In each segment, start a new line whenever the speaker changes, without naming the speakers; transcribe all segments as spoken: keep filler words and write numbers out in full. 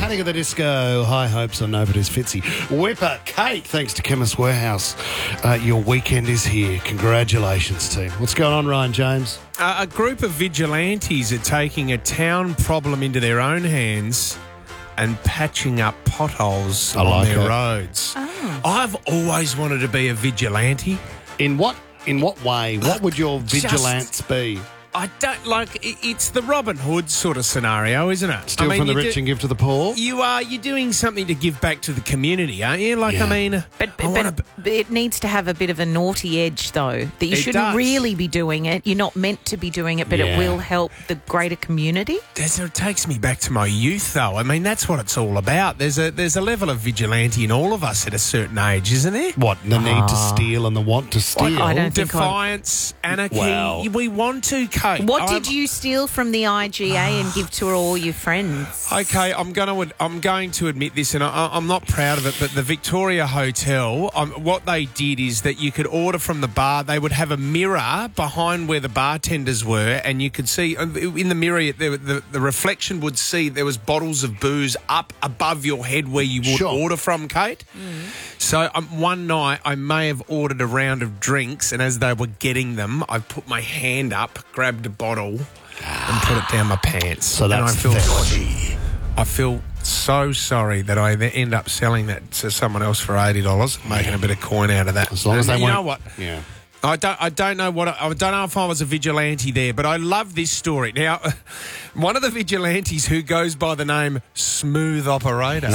Panic at the Disco. High hopes on Nova. It is Fitzy. Whipper, Kate, thanks to Chemist Warehouse. Uh, your weekend is here. Congratulations, team. What's going on, Ryan James?
Uh, a group of vigilantes are taking a town problem into their own hands and patching up potholes
I
on
like
their
it.
roads.
Oh.
I've always wanted to be a vigilante.
In what in what way? What would your vigilance be?
I don't like it, it's the Robin Hood sort of scenario, isn't it?
Steal
I mean,
from the
you
rich
do-
and give to the poor?
You are. You're doing something to give back to the community, aren't you? Like,
Yeah.
I mean,
But,
I
but,
wanna
but, but it needs to have a bit of a naughty edge, though, that you
It
shouldn't
does.
really be doing it. You're not meant to be doing it, but
Yeah.
it will help the greater community.
There's, it takes me back to my youth, though. I mean, that's what it's all about. There's a there's a level of vigilante in all of us at a certain age, isn't there?
What, the need to steal and the want to steal?
I don't think I'm-
Defiance, anarchy.
Wow.
We want to, Kate.
What
I'm-
did you steal from the I G A and give to all your friends?
Okay, I'm going to I'm going to admit this, and I, I'm not proud of it. But the Victoria Hotel, um, what they did is that you could order from the bar. They would have a mirror behind where the bartenders were, and you could see in the mirror the the, the reflection would see there was bottles of booze up above your head where you would
Sure.
order from, Kate. So um, one night I may have ordered a round of drinks, and as they were getting them, I put my hand up, grabbed a bottle, and put it down my pants.
So
And
that's
I feel,
theft.
I feel so sorry that I then end up selling that to someone else for eighty dollars, making a bit of coin out of that.
As long as
And
they
you
won't-
know what?
Yeah.
I don't. I don't know what. I don't know if I was a vigilante there, but I love this story. Now, one of the vigilantes who goes by the name Smooth Operator,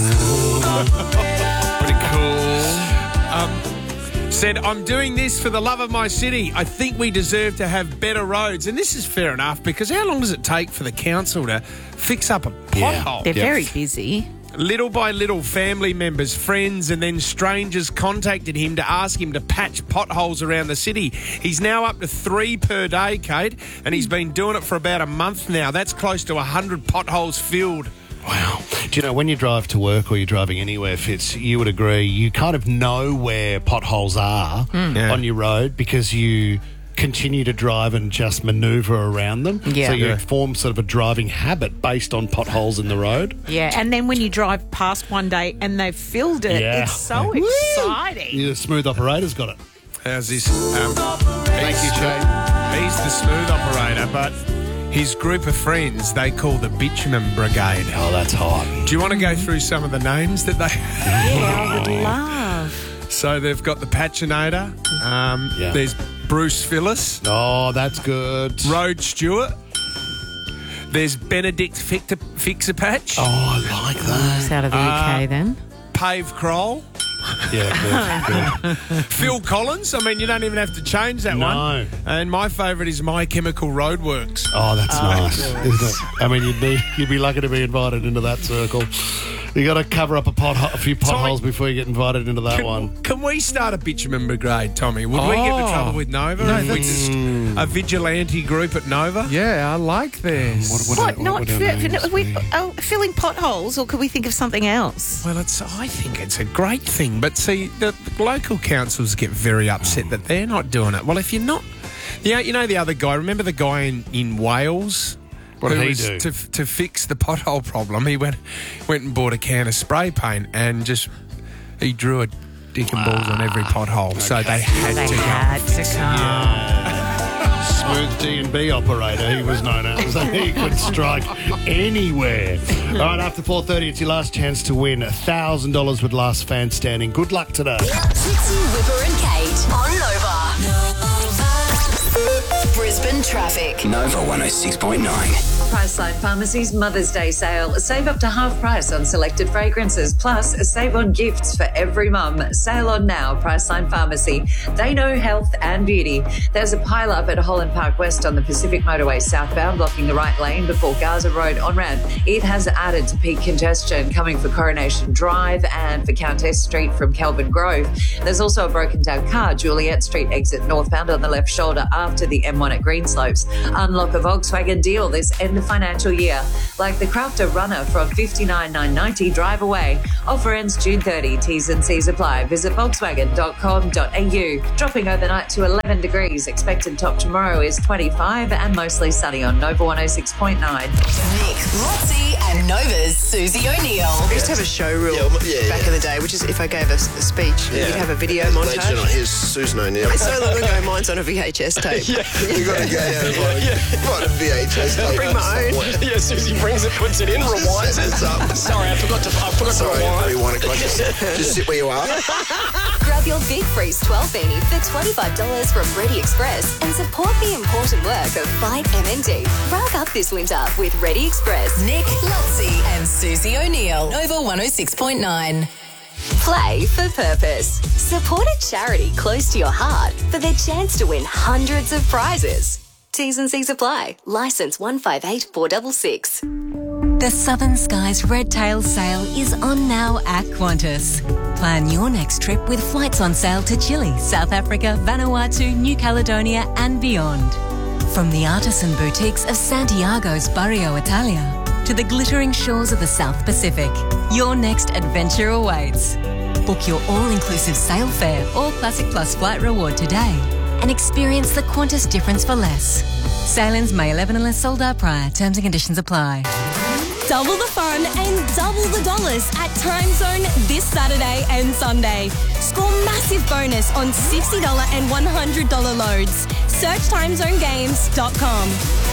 pretty cool, um, said, "I'm doing this for the love of my city. I think we deserve to have better roads." And this is fair enough, because how long does it take for the council to fix up a
Yeah.
pothole?
They're
Yeah.
very busy.
Little by little, family members, friends, and then strangers contacted him to ask him to patch potholes around the city. He's now up to three per day, Kate, and he's been doing it for about a month now. That's close to one hundred potholes filled.
Wow. Do you know, when you drive to work or you're driving anywhere, Fitz, you would agree, you kind of know where potholes are
Yeah.
on your road because you continue to drive and just manoeuvre around them.
Yeah.
So you
Yeah.
form sort of a driving habit based on potholes in the road.
Yeah, and then when you drive past one day and they've filled it,
Yeah.
it's so
Woo!
exciting.
The smooth operator's got it.
How's this? Um,
Thank you, Jay.
he's the smooth operator, but his group of friends they call the Bitumen Brigade.
Oh, that's hot.
Do you want to go through some of the names that they
Yeah, I would love.
So they've got the Patchinator, um,
Yeah.
there's Bruce Phyllis,
Oh, that's good.
Rode Stewart, there's Benedict Fix- Fixapatch,
Oh, I like that.
It's out of the U K then.
Pave Kroll,
Yeah, good, good.
Phil Collins. I mean, you don't even have to change that
No.
one. And my favourite is My Chemical Roadworks.
Oh, that's nice, isn't it? I mean, you'd be you'd be lucky to be invited into that circle. You got to cover up a pot a few potholes before you get invited into that
Can,
one.
can we start a bitumen brigade, Tommy? Would we get into
Oh.
trouble with Nova?
No,
if we
that's-
just a vigilante group at Nova?
Yeah, I like this.
What-
What?
what
Not
would
fi-
our names
fi- we,
be?
oh, filling potholes, or could we think of something else?
Well, it's. I think it's a great thing, but see, the, the local councils get very upset that they're not doing it. Well, if you're not, yeah, you know the other guy. Remember the guy in, in Wales?
What did
who
he
was
do?
to to fix the pothole problem? He went went and bought a can of spray paint and just he drew a dick and balls on every pothole. So they had
They
to go.
had to come.
Smooth D and B operator, he was known as. He could strike anywhere. All right, after four thirty, it's your last chance to win one thousand dollars with Last Fan Standing. Good luck today.
Fitzy, Whipper and Kate on Nova. Brisbane traffic.
Nova one oh six point nine.
Priceline Pharmacy's Mother's Day sale. Save up to half price on selected fragrances, plus save on gifts for every mum. Sale on now, Priceline Pharmacy. They know health and beauty. There's a pile-up at Holland Park West on the Pacific Motorway southbound, blocking the right lane before Gaza Road on-ramp. It has added to peak congestion coming for Coronation Drive and for Countess Street from Kelvin Grove. There's also a broken-down car, Juliet Street exit northbound on the left shoulder after the M one at Greenslopes. Unlock a Volkswagen deal this end of financial year, like the Crafter Runner from fifty-nine thousand nine hundred ninety drive away. Offer ends June thirtieth. T's and C's apply. Visit volkswagen dot com dot a u. Dropping overnight to eleven degrees. Expected top tomorrow is twenty-five and mostly sunny on Nova one oh six point nine.
Nick, Lotzie and Nova's Susie O'Neill.
We used to have a show rule
Yeah, well, yeah,
back
yeah.
in the day, which is if I gave a, s- a speech,
Yeah.
you'd have a video
Ladies and
montage.
gentlemen, here's Susan O'Neill.
It's so long ago, mine's on a V H S tape.
We've got to go out and find, find a V H S tape.
Bring my own.
somewhere.
Yeah, Susie brings it, puts it in, rewinds it.
It's up.
Sorry, I forgot to. I forgot
Sorry,
to rewind.
everyone. Just, just sit where you are.
Grab your Big Freeze twelve beanie for twenty-five dollars from Ready Express and support the important work of Fight M N D. Rug up this winter with Ready Express. Nick, Lutzi and Susie O'Neill. Nova one oh six point nine. Play for purpose. Support a charity close to your heart for their chance to win hundreds of prizes. T's and C's apply. Licence one five eight four six six.
The Southern Skies Red Tail sale is on now at Qantas. Plan your next trip with flights on sale to Chile, South Africa, Vanuatu, New Caledonia and beyond. From the artisan boutiques of Santiago's Barrio Italia to the glittering shores of the South Pacific, your next adventure awaits. Book your all-inclusive sail fare or Classic Plus flight reward today and experience the Qantas difference for less. Sailings May eleventh unless sold out prior. Terms and conditions apply.
Double the fun and double the dollars at Time Zone this Saturday and Sunday. Score massive bonus on sixty dollars and one hundred dollars loads. Search time zone games dot com.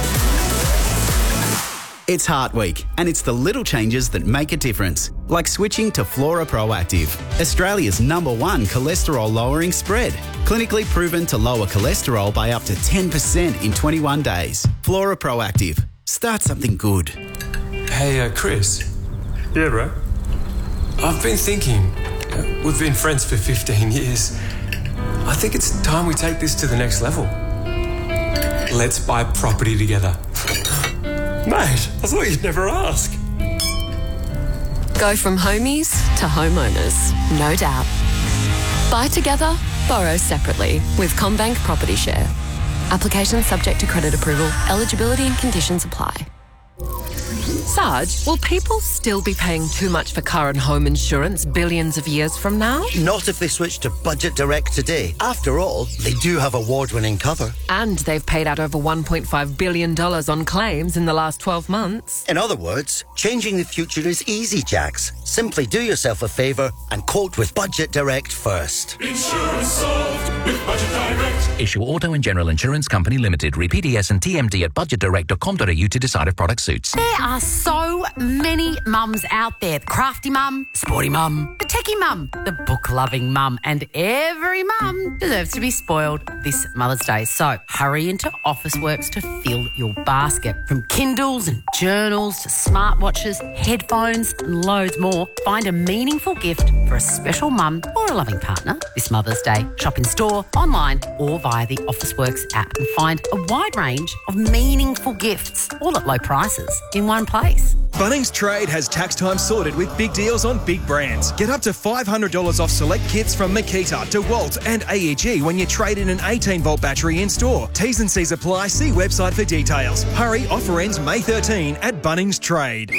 It's Heart Week, and it's the little changes that make a difference, like switching to Flora Proactive, Australia's number one cholesterol-lowering spread. Clinically proven to lower cholesterol by up to ten percent in twenty-one days. Flora Proactive. Start something good.
Hey, uh, Chris. Yeah, bro? I've been thinking. Uh, we've been friends for fifteen years. I think it's time we take this to the next level. Let's buy property together. Mate, I thought you'd never ask.
Go from homies to homeowners, no doubt. Buy together, borrow separately with CommBank Property Share. Application subject to credit approval. Eligibility and conditions apply.
Sarge, will people still be paying too much for car and home insurance billions of years from now?
Not if they switch to Budget Direct today. After all, they do have award-winning cover.
And they've paid out over one point five billion dollars on claims in the last twelve months.
In other words, changing the future is easy, Jax. Simply do yourself a favour and quote with Budget Direct first.
Insurance solved with Budget Direct.
Issue Auto and General Insurance Company Limited. Read P D S and T M D at budget direct dot com dot a u to decide if product suits.
There are so many mums out there. The crafty mum, sporty mum, the techie mum, the book-loving mum, and every mum deserves to be spoiled this Mother's Day. So hurry into Officeworks to fill your basket. From Kindles and journals to smartwatches, headphones and loads more, find a meaningful gift for a special mum or a loving partner this Mother's Day. Shop in store, online or via the Officeworks app and find a wide range of meaningful gifts, all at low prices in one place.
Bunnings Trade has tax time sorted with big deals on big brands. Get up to five hundred dollars off select kits from Makita, DeWalt and A E G when you trade in an eighteen volt battery in store. T's and C's apply. See website for details. Hurry, offer ends May thirteenth at Bunnings Trade.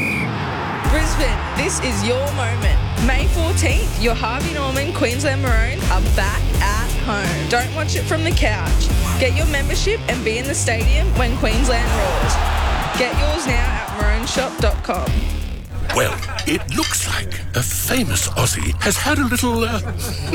Brisbane, this is your moment. May fourteenth, your Harvey Norman Queensland Maroons are back at home. Don't watch it from the couch. Get your membership and be in the stadium when Queensland roars. Get yours now at maroon shop dot com.
Well, it looks like a famous Aussie has had a little uh,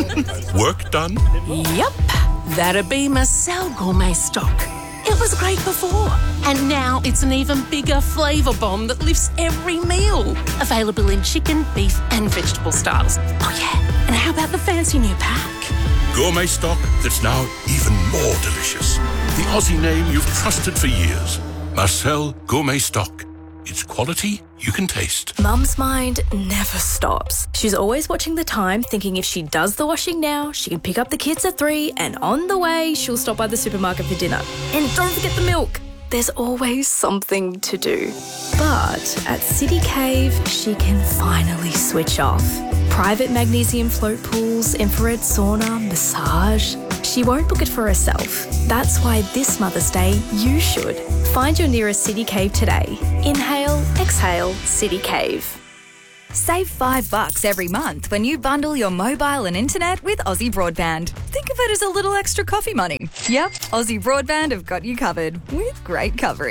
work done.
Yep, that'd be Marcel Gourmet Stock. It was great before, and now it's an even bigger flavour bomb that lifts every meal. Available in chicken, beef and vegetable styles. Oh yeah, and how about the fancy new pack?
Gourmet stock that's now even more delicious. The Aussie name you've trusted for years. Marcel Gourmet Stock. It's quality you can taste.
Mum's mind never stops. She's always watching the time, thinking if she does the washing now, she can pick up the kids at three, and on the way, she'll stop by the supermarket for dinner. And don't forget the milk. There's always something to do. But at City Cave, she can finally switch off. Private magnesium float pools, infrared sauna, massage. She won't book it for herself. That's why this Mother's Day, you should. Find your nearest City Cave today. Inhale, exhale, City Cave.
Save five bucks every month when you bundle your mobile and internet with Aussie Broadband. Think of it as a little extra coffee money. Yep, Aussie Broadband have got you covered with great coverage.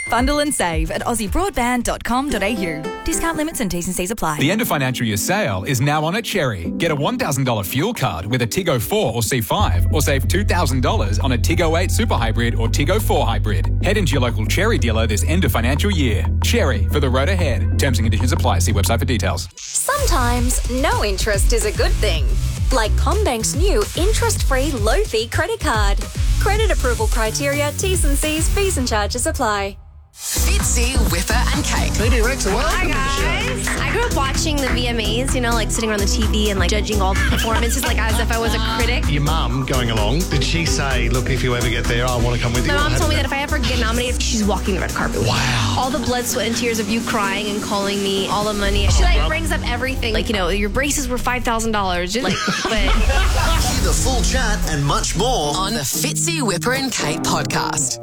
Bundle and save at aussie broadband dot com dot a u. Discount limits and T's and C's apply.
The end of financial year sale is now on at Cherry. Get a one thousand dollars fuel card with a Tiggo four or C five, or save two thousand dollars on a Tiggo eight Super Hybrid or Tiggo four Hybrid. Head into your local Cherry dealer this end of financial year. Cherry, for the road ahead. Terms and conditions apply. See website for details.
Sometimes no interest is a good thing. Like CommBank's new interest-free low-fee credit card. Credit approval criteria, T's and C's, fees and charges apply.
Fitzy, Whipper and Kate.
B D Rex, welcome
Hi guys. I grew up watching the V M As, you know, like sitting around the T V and like judging all the performances, like as if I was a critic.
Your mum going along, did she say, look, if you ever get there, I want to come with you?
My mom told me that if I ever get nominated, she's walking the red carpet.
Wow.
All the blood, sweat, and tears of you crying and calling me, all the money. She like brings up everything. Like, you know, your braces were five thousand dollars. Like, but...
Hear the full chat and much more on the Fitzy, Whipper and Kate podcast.